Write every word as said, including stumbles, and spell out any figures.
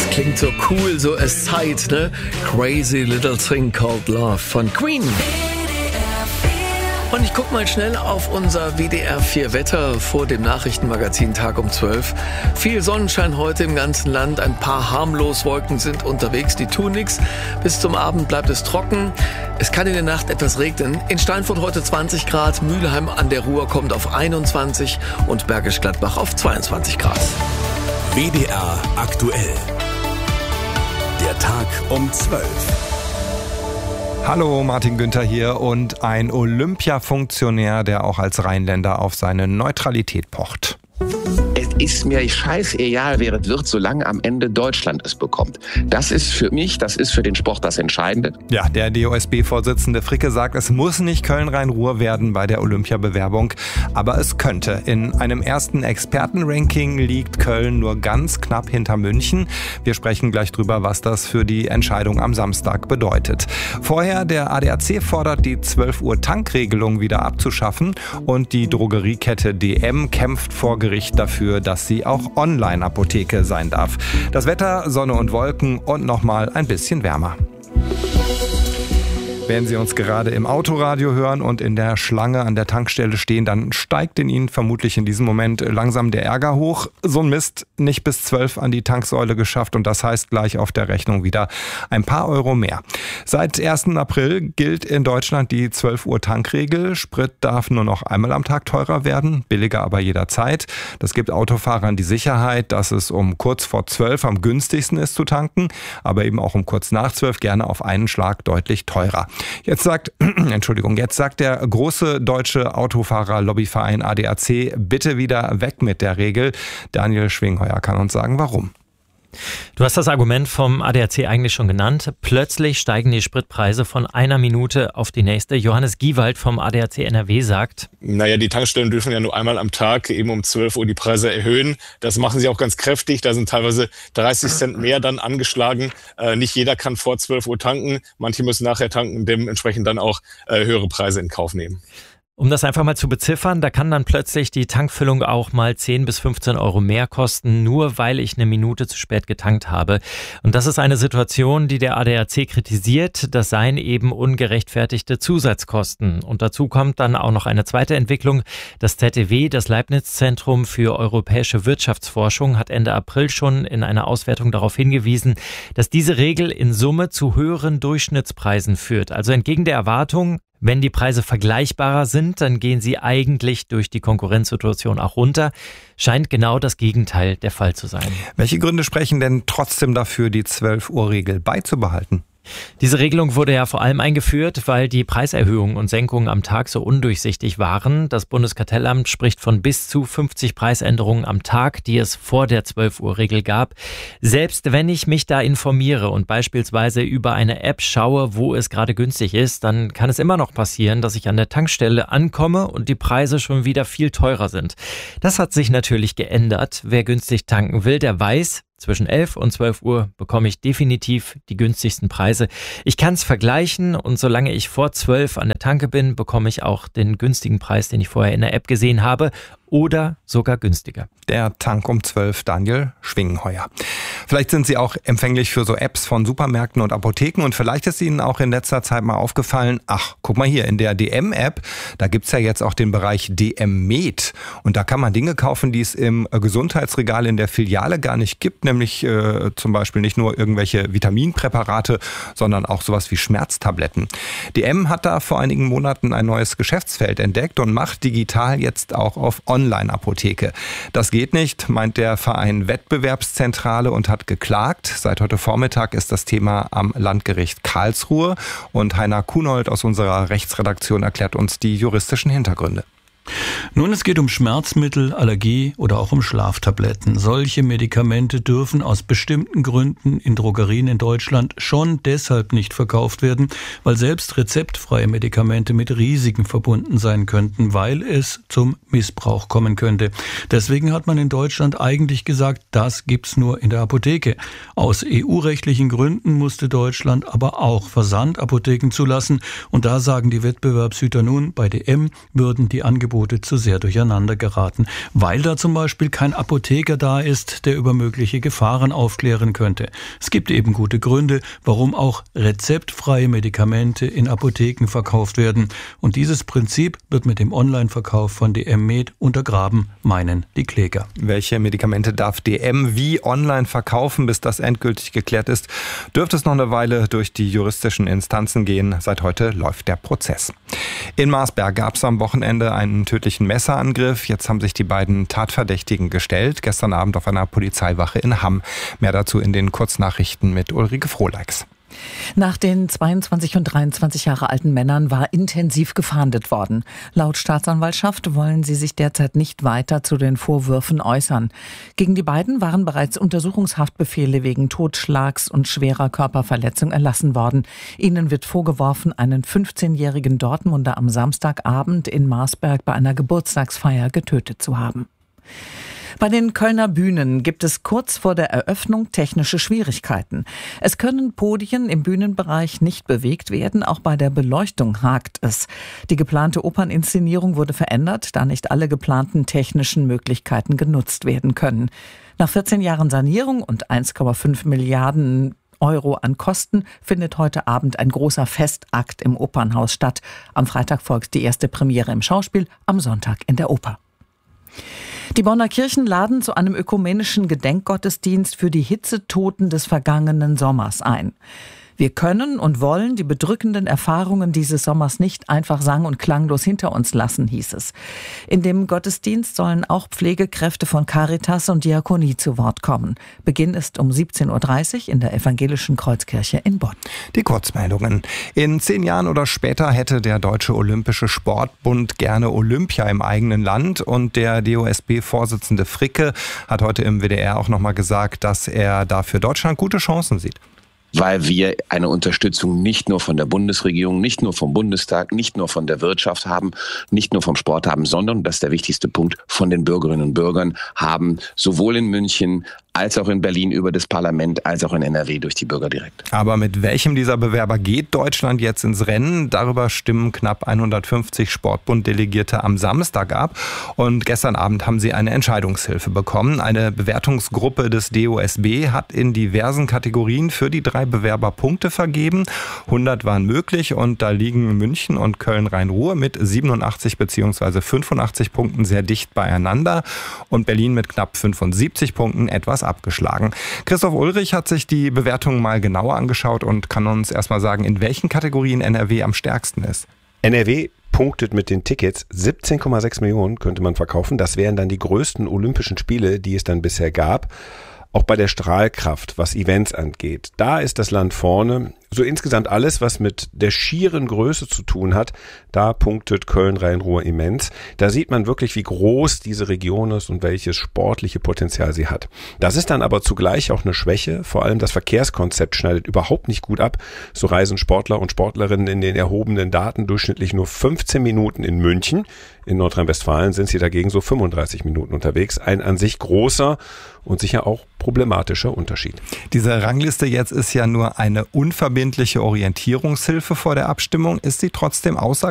Klingt so cool, so aside, ne? Crazy Little Thing Called Love von Queen. Und ich guck mal schnell auf unser W D R vier Wetter vor dem Nachrichtenmagazin Tag um zwölf. Viel Sonnenschein heute im ganzen Land. Ein paar Harmloswolken sind unterwegs, die tun nichts. Bis zum Abend bleibt es trocken. Es kann in der Nacht etwas regnen. In Steinfurt heute zwanzig Grad, Mülheim an der Ruhr kommt auf einundzwanzig und Bergisch Gladbach auf zweiundzwanzig Grad. W D R aktuell. Der Tag um zwölf. Hallo, Martin Günther hier und ein Olympia-Funktionär, der auch als Rheinländer auf seine Neutralität pocht. Es ist mir scheißegal, wer es wird, solange am Ende Deutschland es bekommt. Das ist für mich, das ist für den Sport das Entscheidende. Ja, der D O S B-Vorsitzende Fricke sagt, es muss nicht Köln-Rhein-Ruhr werden bei der Olympiabewerbung, aber es könnte. In einem ersten Expertenranking liegt Köln nur ganz knapp hinter München. Wir sprechen gleich drüber, was das für die Entscheidung am Samstag bedeutet. Vorher, der A D A C fordert, die zwölf Uhr Tankregelung wieder abzuschaffen und die Drogeriekette D M kämpft vor Gericht dafür, dass sie auch Online-Apotheke sein darf. Das Wetter, Sonne und Wolken und nochmal ein bisschen wärmer. Wenn Sie uns gerade im Autoradio hören und in der Schlange an der Tankstelle stehen, dann steigt in Ihnen vermutlich in diesem Moment langsam der Ärger hoch. So ein Mist, nicht bis zwölf an die Tanksäule geschafft und das heißt gleich auf der Rechnung wieder ein paar Euro mehr. Seit ersten April gilt in Deutschland die zwölf Uhr Tankregel. Sprit darf nur noch einmal am Tag teurer werden, billiger aber jederzeit. Das gibt Autofahrern die Sicherheit, dass es um kurz vor zwölf am günstigsten ist zu tanken, aber eben auch um kurz nach zwölf gerne auf einen Schlag deutlich teurer. Jetzt sagt, Entschuldigung, jetzt sagt der große deutsche Autofahrer-Lobbyverein A D A C, bitte wieder weg mit der Regel. Daniel Schwingheuer kann uns sagen, warum. Du hast das Argument vom A D A C eigentlich schon genannt. Plötzlich steigen die Spritpreise von einer Minute auf die nächste. Johannes Giewald vom A D A C N R W sagt: Naja, die Tankstellen dürfen ja nur einmal am Tag eben um zwölf Uhr die Preise erhöhen. Das machen sie auch ganz kräftig. Da sind teilweise dreißig Cent mehr dann angeschlagen. Äh, nicht jeder kann vor zwölf Uhr tanken. Manche müssen nachher tanken, dementsprechend dann auch äh, höhere Preise in Kauf nehmen. Um das einfach mal zu beziffern, da kann dann plötzlich die Tankfüllung auch mal zehn bis fünfzehn Euro mehr kosten, nur weil ich eine Minute zu spät getankt habe. Und das ist eine Situation, die der A D A C kritisiert. Das seien eben ungerechtfertigte Zusatzkosten. Und dazu kommt dann auch noch eine zweite Entwicklung. Das Z E W, das Leibniz-Zentrum für europäische Wirtschaftsforschung, hat Ende April schon in einer Auswertung darauf hingewiesen, dass diese Regel in Summe zu höheren Durchschnittspreisen führt. Also entgegen der Erwartung, wenn die Preise vergleichbarer sind, dann gehen sie eigentlich durch die Konkurrenzsituation auch runter. Scheint genau das Gegenteil der Fall zu sein. Welche Gründe sprechen denn trotzdem dafür, die zwölf Uhr Regel beizubehalten? Diese Regelung wurde ja vor allem eingeführt, weil die Preiserhöhungen und Senkungen am Tag so undurchsichtig waren. Das Bundeskartellamt spricht von bis zu fünfzig Preisänderungen am Tag, die es vor der zwölf Uhr Regel gab. Selbst wenn ich mich da informiere und beispielsweise über eine App schaue, wo es gerade günstig ist, dann kann es immer noch passieren, dass ich an der Tankstelle ankomme und die Preise schon wieder viel teurer sind. Das hat sich natürlich geändert. Wer günstig tanken will, der weiß, zwischen elf und zwölf Uhr bekomme ich definitiv die günstigsten Preise. Ich kann es vergleichen und solange ich vor zwölf an der Tanke bin, bekomme ich auch den günstigen Preis, den ich vorher in der App gesehen habe, oder sogar günstiger. Der Tank um zwölf, Daniel Schwingheuer. Vielleicht sind Sie auch empfänglich für so Apps von Supermärkten und Apotheken und vielleicht ist Ihnen auch in letzter Zeit mal aufgefallen, ach, guck mal hier, in der D M-App, da gibt's ja jetzt auch den Bereich D M Med und da kann man Dinge kaufen, die es im Gesundheitsregal in der Filiale gar nicht gibt, nämlich äh, zum Beispiel nicht nur irgendwelche Vitaminpräparate, sondern auch sowas wie Schmerztabletten. D M hat da vor einigen Monaten ein neues Geschäftsfeld entdeckt und macht digital jetzt auch auf Online-Apotheke. Das geht nicht, meint der Verein Wettbewerbszentrale und hat geklagt. Seit heute Vormittag ist das Thema am Landgericht Karlsruhe und Heiner Kunold aus unserer Rechtsredaktion erklärt uns die juristischen Hintergründe. Nun, es geht um Schmerzmittel, Allergie oder auch um Schlaftabletten. Solche Medikamente dürfen aus bestimmten Gründen in Drogerien in Deutschland schon deshalb nicht verkauft werden, weil selbst rezeptfreie Medikamente mit Risiken verbunden sein könnten, weil es zum Missbrauch kommen könnte. Deswegen hat man in Deutschland eigentlich gesagt, das gibt's nur in der Apotheke. Aus E U-rechtlichen Gründen musste Deutschland aber auch Versandapotheken zulassen. Und da sagen die Wettbewerbshüter nun, bei D M würden die Angebote Angebote zu sehr durcheinander geraten, weil da zum Beispiel kein Apotheker da ist, der über mögliche Gefahren aufklären könnte. Es gibt eben gute Gründe, warum auch rezeptfreie Medikamente in Apotheken verkauft werden. Und dieses Prinzip wird mit dem Online-Verkauf von D M Med untergraben, meinen die Kläger. Welche Medikamente darf D M wie online verkaufen, bis das endgültig geklärt ist, dürfte es noch eine Weile durch die juristischen Instanzen gehen. Seit heute läuft der Prozess. In Marsberg gab es am Wochenende einen tödlichen Messerangriff. Jetzt haben sich die beiden Tatverdächtigen gestellt, gestern Abend auf einer Polizeiwache in Hamm. Mehr dazu in den Kurznachrichten mit Ulrike Frohleix. Nach den zweiundzwanzig und dreiundzwanzig Jahre alten Männern war intensiv gefahndet worden. Laut Staatsanwaltschaft wollen sie sich derzeit nicht weiter zu den Vorwürfen äußern. Gegen die beiden waren bereits Untersuchungshaftbefehle wegen Totschlags und schwerer Körperverletzung erlassen worden. Ihnen wird vorgeworfen, einen fünfzehnjährigen Dortmunder am Samstagabend in Marsberg bei einer Geburtstagsfeier getötet zu haben. Bei den Kölner Bühnen gibt es kurz vor der Eröffnung technische Schwierigkeiten. Es können Podien im Bühnenbereich nicht bewegt werden, auch bei der Beleuchtung hakt es. Die geplante Operninszenierung wurde verändert, da nicht alle geplanten technischen Möglichkeiten genutzt werden können. Nach vierzehn Jahren Sanierung und eins Komma fünf Milliarden Euro an Kosten findet heute Abend ein großer Festakt im Opernhaus statt. Am Freitag folgt die erste Premiere im Schauspiel, am Sonntag in der Oper. Die Bonner Kirchen laden zu einem ökumenischen Gedenkgottesdienst für die Hitzetoten des vergangenen Sommers ein. Wir können und wollen die bedrückenden Erfahrungen dieses Sommers nicht einfach sang- und klanglos hinter uns lassen, hieß es. In dem Gottesdienst sollen auch Pflegekräfte von Caritas und Diakonie zu Wort kommen. Beginn ist um siebzehn Uhr dreißig in der Evangelischen Kreuzkirche in Bonn. Die Kurzmeldungen. In zehn Jahren oder später hätte der Deutsche Olympische Sportbund gerne Olympia im eigenen Land. Und der D O S B-Vorsitzende Fricke hat heute im W D R auch nochmal gesagt, dass er da für Deutschland gute Chancen sieht. Weil wir eine Unterstützung nicht nur von der Bundesregierung, nicht nur vom Bundestag, nicht nur von der Wirtschaft haben, nicht nur vom Sport haben, sondern, das ist der wichtigste Punkt, von den Bürgerinnen und Bürgern haben, sowohl in München als auch in Berlin über das Parlament, als auch in N R W durch die Bürger direkt. Aber mit welchem dieser Bewerber geht Deutschland jetzt ins Rennen? Darüber stimmen knapp hundertfünfzig Sportbund-Delegierte am Samstag ab. Und gestern Abend haben sie eine Entscheidungshilfe bekommen. Eine Bewertungsgruppe des D O S B hat in diversen Kategorien für die drei Bewerber Punkte vergeben. hundert waren möglich und da liegen München und Köln-Rhein-Ruhr mit siebenundachtzig bzw. fünfundachtzig Punkten sehr dicht beieinander und Berlin mit knapp fünfundsiebzig Punkten etwas abgeschlagen. Christoph Ulrich hat sich die Bewertungen mal genauer angeschaut und kann uns erstmal sagen, in welchen Kategorien N R W am stärksten ist. N R W punktet mit den Tickets. siebzehn Komma sechs Millionen könnte man verkaufen. Das wären dann die größten Olympischen Spiele, die es dann bisher gab. Auch bei der Strahlkraft, was Events angeht, da ist das Land vorne. So insgesamt alles, was mit der schieren Größe zu tun hat, da punktet Köln-Rhein-Ruhr immens. Da sieht man wirklich, wie groß diese Region ist und welches sportliche Potenzial sie hat. Das ist dann aber zugleich auch eine Schwäche. Vor allem das Verkehrskonzept schneidet überhaupt nicht gut ab. So reisen Sportler und Sportlerinnen in den erhobenen Daten durchschnittlich nur fünfzehn Minuten in München. In Nordrhein-Westfalen sind sie dagegen so fünfunddreißig Minuten unterwegs. Ein an sich großer und sicher auch problematischer Unterschied. Diese Rangliste jetzt ist ja nur eine unverbindliche Orientierungshilfe vor der Abstimmung. Ist sie trotzdem aussagekräftig?